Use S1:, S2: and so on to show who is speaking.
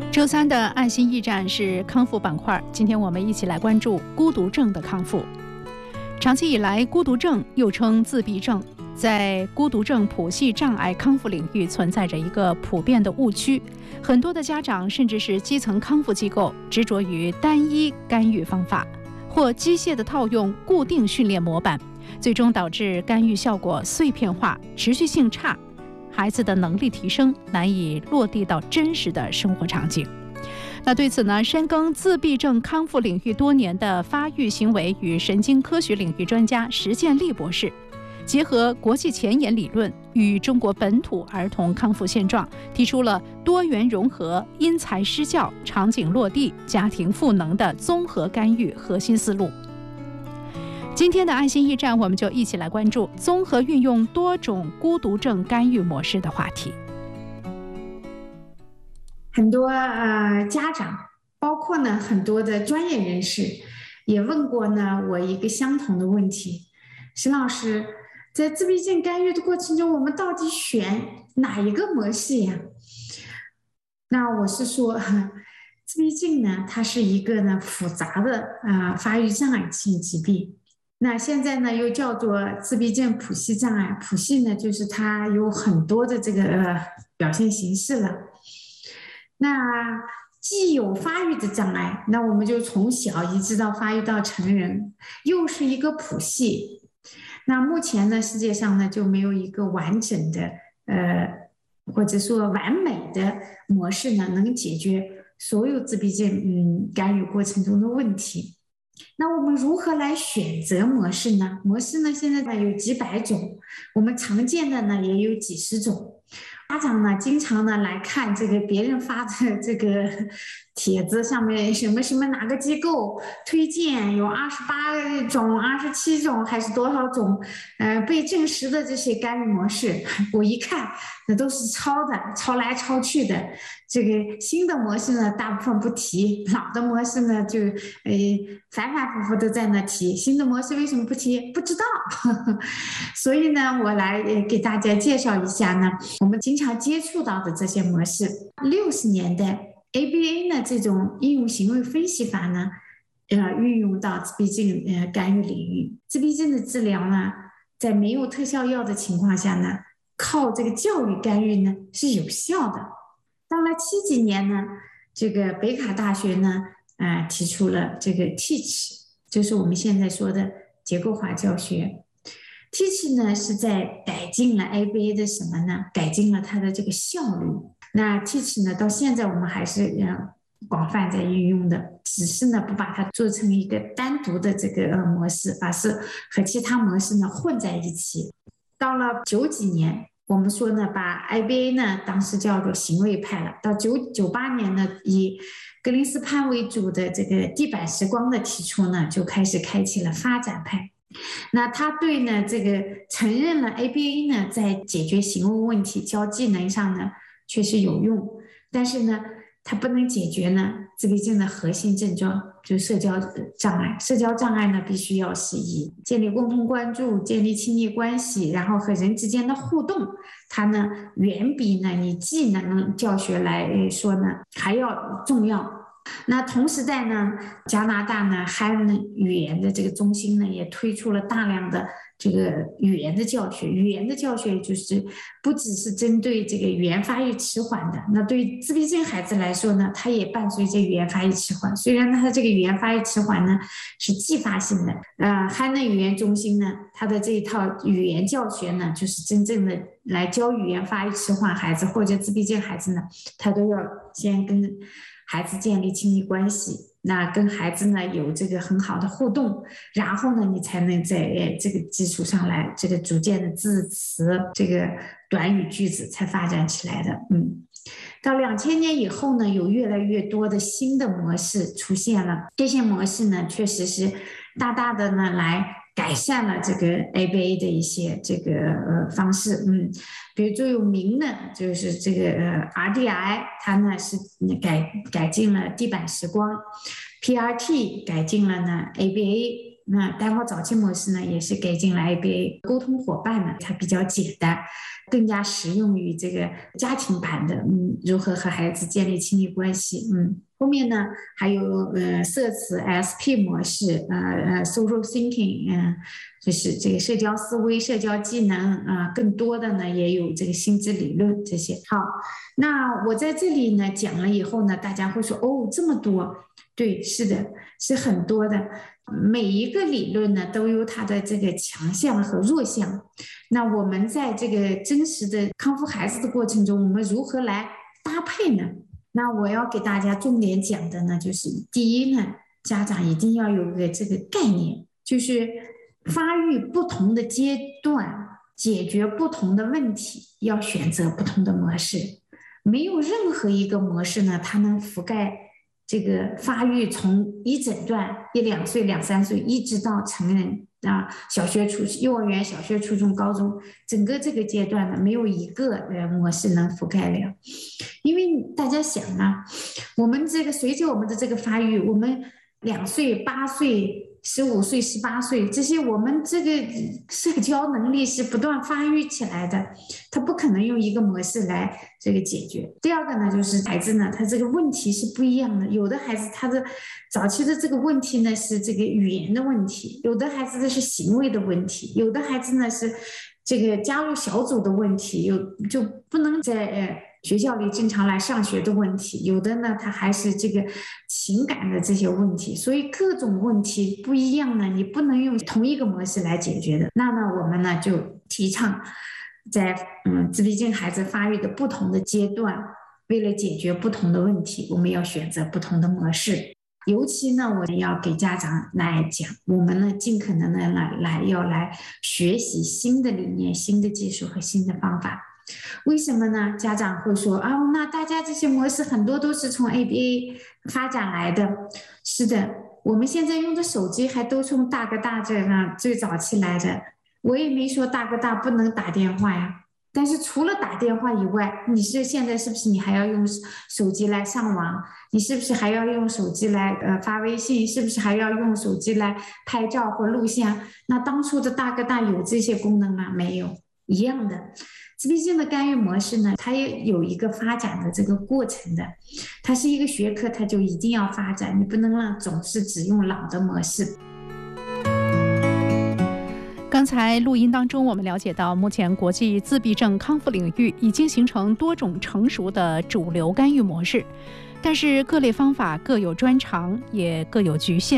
S1: 周三的爱心驿站是康复板块，今天我们一起来关注孤独症的康复。长期以来，孤独症又称自闭症，在孤独症谱系障碍康复领域存在着一个普遍的误区，很多的家长甚至是基层康复机构执着于单一干预方法，或机械的套用固定训练模板，最终导致干预效果碎片化、持续性差，孩子的能力提升难以落地到真实的生活场景。那对此呢，深耕自闭症康复领域多年的发育行为与神经科学领域专家石建立博士，结合国际前沿理论与中国本土儿童康复现状，提出了多元融合、因材施教、场景落地、家庭赋能的综合干预核心思路。今天的爱心驿站，我们就一起来关注综合运用多种孤独症干预模式的话题。
S2: 很多家长，包括呢很多的专业人士，也问过呢我一个相同的问题：沈老师，在自闭症干预的过程中，我们到底选哪一个模式呀？那我是说，自闭症呢，它是一个呢复杂的发育障碍性疾病。那现在呢又叫做自闭症谱系障碍，谱系呢就是它有很多的这个表现形式了。那既有发育的障碍，那我们就从小一直到发育到成人，又是一个谱系。那目前呢，世界上呢就没有一个完整的或者说完美的模式呢，能解决所有自闭症干预过程中的问题。那我们如何来选择模式呢？模式呢现在呢有几百种，我们常见的呢也有几十种。家长呢经常呢来看这个别人发的这个帖子上面什么什么哪个机构推荐有28种、27种还是多少种被证实的这些干预模式，我一看那都是抄的，抄来抄去的。这个新的模式呢大部分不提，老的模式呢就反反复复的在那提，新的模式为什么不提？不知道。所以呢我来给大家介绍一下呢我们经常接触到的这些模式。60年代 ABA 呢这种应用行为分析法呢运用到自闭症干预领域。自闭症的治疗呢在没有特效药的情况下呢，靠这个教育干预呢是有效的。到了70几年呢，这个北卡大学呢提出了这个 Teach， 就是我们现在说的结构化教学。Teach 呢是在改进了 ABA 的什么呢？改进了它的这个效率。那 Teach 呢到现在我们还是广泛在运用的，只是呢不把它做成一个单独的这个模式，而是和其他模式呢混在一起。到了90几年，我们说呢把 ABA 呢当时叫做行为派了。到98年呢，以格林斯潘为主的这个地板时光的提出呢，就开始开启了发展派。那他对呢这个承认了 ABA 呢在解决行为问题、教技能上呢确实有用，但是呢它不能解决呢自闭症的核心症状，就是社交障碍。社交障碍呢必须要是以建立共同关注、建立亲密关系，然后和人之间的互动，它呢远比呢你技能教学来说呢还要重要。那同时在呢加拿大呢汉语言的这个中心呢也推出了大量的这个语言的教学。语言的教学就是不只是针对这个语言发育迟缓的，那对自闭症孩子来说呢，它也伴随着语言发育迟缓。虽然它的这个语言发育迟缓呢是继发性的，汉语言中心呢它的这一套语言教学呢就是真正的来教语言发育迟缓孩子或者自闭症孩子呢，他都要先跟孩子建立亲密关系，那跟孩子呢有这个很好的互动，然后呢你才能在这个基础上来这个逐渐的字词这个短语句子才发展起来的。到2000年以后呢，有越来越多的新的模式出现了。这些模式呢确实是大大的呢来改善了这个 ABA 的一些这个方式。比如最有名的就是这个RDI， 它呢是改进了地板时光， PRT 改进了呢 ABA， 那单方早期模式呢，也是改进了 ABA 沟通伙伴呢，它比较简单，更加实用于这个家庭版的，如何和孩子建立亲密关系，后面呢还有社词 SP 模式social thinking 就是这个社交思维、社交技能更多的呢也有这个心智理论这些。好，那我在这里呢讲了以后呢，大家会说哦这么多，对，是的，是很多的。每一个理论呢都有它的这个强项和弱项。那我们在这个真实的康复孩子的过程中，我们如何来搭配呢？那我要给大家重点讲的呢，就是第一呢，家长一定要有个这个概念，就是发育不同的阶段，解决不同的问题，要选择不同的模式。没有任何一个模式呢，它能覆盖这个发育从一整段1、2岁、2、3岁一直到成人小学、幼儿园、小学、初中、高中，整个这个阶段呢，没有一个模式能覆盖了。因为大家想啊，我们这个随着我们的这个发育，我们2岁、8岁、15岁、18岁，这些我们这个社交能力是不断发育起来的，他不可能用一个模式来这个解决。第二个呢，就是孩子呢，他这个问题是不一样的。有的孩子他的早期的这个问题呢是这个语言的问题，有的孩子呢是行为的问题，有的孩子呢是这个加入小组的问题，就不能在学校里正常来上学的问题，有的呢他还是这个情感的这些问题，所以各种问题不一样呢，你不能用同一个模式来解决的。那呢我们呢就提倡在自闭症孩子发育的不同的阶段，为了解决不同的问题，我们要选择不同的模式。尤其呢，我要给家长来讲，我们呢尽可能的要来学习新的理念、新的技术和新的方法。为什么呢？家长会说那大家这些模式很多都是从 ABA 发展来的。是的，我们现在用的手机还都从大哥大这最早期来的。我也没说大哥大不能打电话呀，但是除了打电话以外，你现在是不是你还要用手机来上网？你是不是还要用手机来发微信？是不是还要用手机来拍照或录像？那当初的大哥大有这些功能吗？没有，一样的。自闭症的干预模式呢，它也有一个发展的这个过程的，它是一个学科，它就一定要发展，你不能让总是只用老的模式。
S1: 刚才录音当中，我们了解到，目前国际自闭症康复领域已经形成多种成熟的主流干预模式，但是各类方法各有专长，也各有局限。